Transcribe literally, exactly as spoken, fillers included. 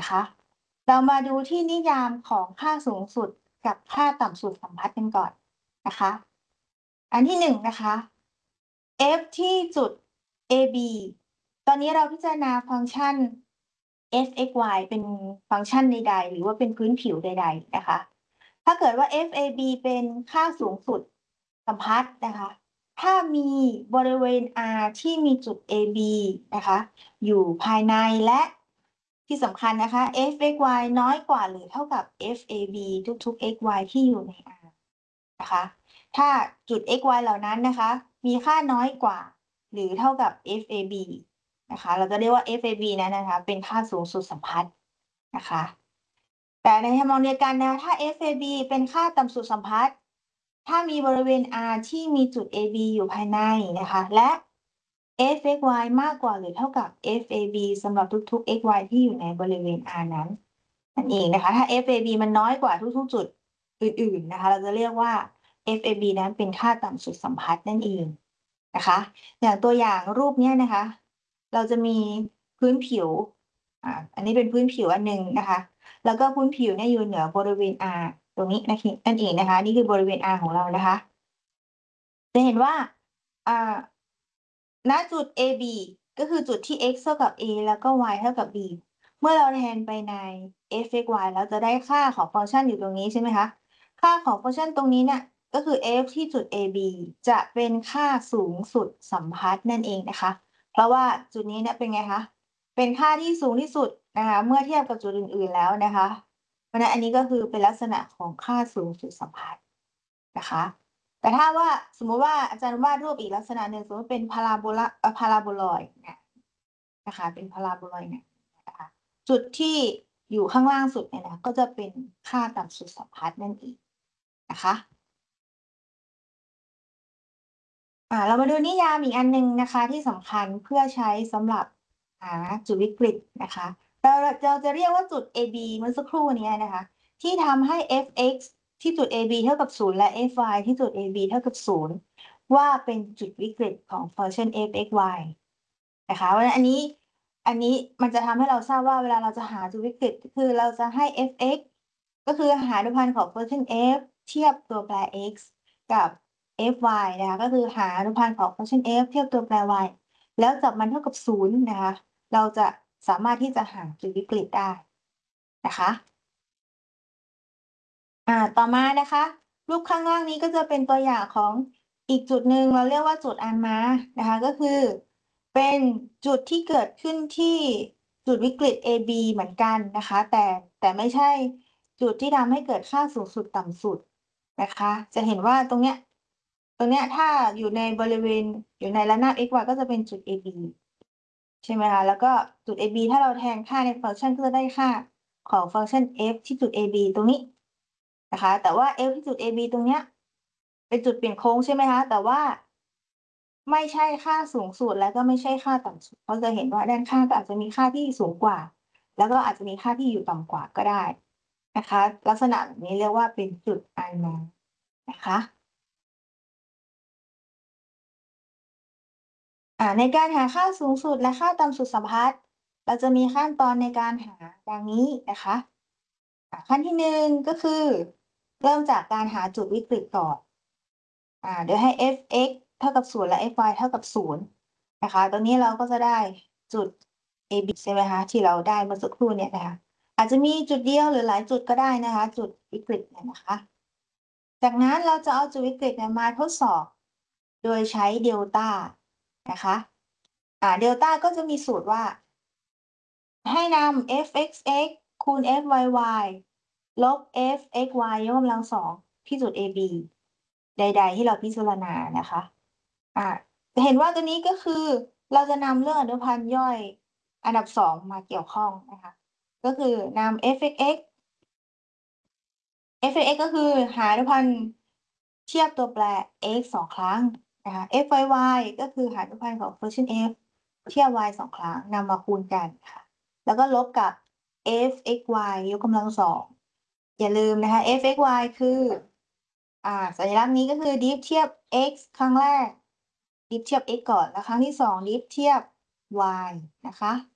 นะคะ เรามาดูที่นิยามของค่าสูงสุดกับค่าต่ำสุดสัมพัทธ์กันก่อนนะคะ อันที่หนึ่งนะคะ f ที่จุด ab ตอนนี้เราพิจารณาฟังก์ชัน f(x,y) เป็นฟังก์ชันใดๆหรือว่าเป็นพื้นผิวใดๆนะคะ ถ้าเกิดว่า f(ab) เป็นค่าสูงสุดสัมพัทธ์นะคะ ถ้ามีบริเวณ R ที่มีจุด ab นะคะอยู่ภายในและที่สำคัญนะคะ f(x,y) น้อยกว่าหรือเท่ากับ fab ทุกๆ x,y ที่อยู่ใน R นะคะ ถ้าจุด x, y เหล่านั้นนะคะมีค่าน้อยกว่าหรือเท่ากับ fab นะคะเราจะเรียกว่า fab นั้นนะคะเป็นค่าสูงสุดสัมพัทธ์นะคะแต่ในทำนองเดียวกันนะถ้า fab เป็นค่าต่ำสุดสัมพัทธ์ถ้ามีบริเวณ R ที่มีจุด ab อยู่ภายในนะคะและ f(x,y) มากกว่าหรือเท่ากับ fab สำหรับทุกๆ x, y ที่อยู่ในบริเวณ R นั้นนั่นเองนะคะถ้า fab มันน้อยกว่าทุกๆจุดอื่นๆนะคะเราจะเรียกว่า fab นั้นเป็นค่าต่ำสุดสัมพัทธ์นั่นเองนะคะอย่างตัวอย่างรูปเนี้ยนะคะเราจะมีพื้นผิวอ่าอันนี้เป็นพื้นผิวอันหนึ่งนะคะแล้วก็พื้นผิวเนี่ยอยู่เหนือบริเวณ R ตรงนี้นะคะนั่นเองนะคะนี่คือบริเวณ R ของเรานะคะจะเห็นว่าอ่าณจุด ab ก็คือจุดที่ x เท่ากับ a แล้วก็ y เท่ากับ b เมื่อเราแทนไปใน f(x,y) เราจะได้ค่าของฟังก์ชันอยู่ตรงนี้ใช่ไหมคะค่าของฟังก์ชันตรงนี้เนี่ยก็คือ f ที่จุด ab จะเป็นค่าสูงสุดสัมพัทธ์นั่นเองนะคะเพราะว่าจุดนี้เนี่ยเป็นไงคะเป็นค่าที่สูงที่สุดนะคะเมื่อเทียบกับจุดอื่นๆแล้วนะคะเพราะฉะนั้นอันนี้ก็คือเป็นลักษณะของค่าสูงสุดสัมพัทธ์นะคะแต่ถ้าว่าสมมุติว่าอาจารย์วาดรูปอีกลักษณะหนึ่งสมมุติเป็นพาราโบลาเอ่อพาราโบลอยด์เนี่ยนะคะเป็นพาราโบลอยด์เนี่ยนะคะจุดที่อยู่ข้างล่างสุดเนี่ยนะก็จะเป็นค่าต่ำสุดสัมพัทธ์นั่นเองนะคะ อ่าเรามาดูนิยามอีกอันหนึ่งนะคะที่สำคัญเพื่อใช้สำหรับหาจุดวิกฤตนะคะเราเราจะเรียกว่าจุด ab เมื่อสักครู่นี้นะคะที่ทำให้ f(x) ที่จุด ab เท่ากับศูนย์และ fy ที่จุด ab เท่ากับศูนย์ว่าเป็นจุดวิกฤตของฟังก์ชัน f(x,y) นะคะเพราะฉะนั้นอันนี้อันนี้มันจะทำให้เราทราบว่าเวลาเราจะหาจุดวิกฤตคือเราจะให้ f(x) ก็คือหาอนุพันธ์ของฟังก์ชัน f เทียบตัวแปร x กับ fy นะคะก็คือหาอนุพันธ์ของฟังก์ชัน f เทียบตัวแปร y แล้วจับมันเท่ากับศูนย์นะคะเราจะสามารถที่จะหาจุดวิกฤตได้นะคะอ่าต่อมานะคะรูปข้างล่างนี้ก็จะเป็นตัวอย่างของอีกจุดหนึ่งเราเรียกว่าจุดอันมานะคะก็คือเป็นจุดที่เกิดขึ้นที่จุดวิกฤต ab เหมือนกันนะคะแต่แต่ไม่ใช่จุดที่ทำให้เกิดค่าสูงสุดต่ำสุดนะคะจะเห็นว่าตรงเนี้ยตรงเนี้ยถ้าอยู่ในบริเวณอยู่ในระนาบ x y ก็จะเป็นจุด ab ใช่ไหมคะแล้วก็จุด ab ถ้าเราแทนค่าในฟังก์ชันก็จะได้ค่าของฟังก์ชัน f ที่จุด ab ตรงนี้นะคะแต่ว่า f ที่จุด ab ตรงเนี้ยเป็นจุดเปลี่ยนโค้งใช่ไหมคะแต่ว่าไม่ใช่ค่าสูงสุดและก็ไม่ใช่ค่าต่ำสุดเพราะจะเห็นว่าด้านข้างก็อาจจะมีค่าที่สูงกว่าแล้วก็อาจจะมีค่าที่อยู่ต่ำกว่าก็ได้นะคะลักษณะแบบนี้เรียกว่าเป็นจุด I-max นะคะ อ่าในการหาค่าสูงสุดและค่าต่ำสุดสัมพัทธ์เราจะมีขั้นตอนในการหาดังนี้นะคะอ่าขั้นที่หนึ่งก็คือเริ่มจากการหาจุดวิกฤตก่อนอ่าโดยให้ f(x) เท่ากับศูนย์และ fy เท่ากับศูนย์นะคะตรงนี้เราก็จะได้จุด ab ใช่ไหมคะที่เราได้เมื่อสักครู่เนี่ยนะคะอาจจะมีจุดเดียวหรือหลายจุดก็ได้นะคะจุดวิกฤตเนี่ยนะคะจากนั้นเราจะเอาจุดวิกฤตเนี่ยมาทดสอบโดยใช้เดลต้านะคะ อ่าเดลต้าก็จะมีสูตรว่าให้นำ f(x,x) คูณ f(y,y) ลบ f(x,y) ยกกำลังสองที่จุด ab ใดๆที่เราพิจารณานะคะอ่าจะเห็นว่าตัวนี้ก็คือเราจะนำเรื่องอนุพันธ์ย่อยอันดับสองมาเกี่ยวข้องนะคะก็คือนำ f(x,x) f(x) ก็คือหาอนุพันธ์เทียบตัวแปร x สองครั้งนะคะ f(y,y) ก็คือหาอนุพันธ์ของฟังก์ชัน f เทียบ y สองครั้งนำมาคูณกันค่ะแล้วก็ลบกับ f(x,y) ยกกำลังสองอย่าลืมนะคะ f(x,y) คืออ่าสัญลักษณ์นี้ก็คือ diff เทียบ x ครั้งแรก diff เทียบ x ก่อนแล้วครั้งที่สอง diff เทียบ y นะคะ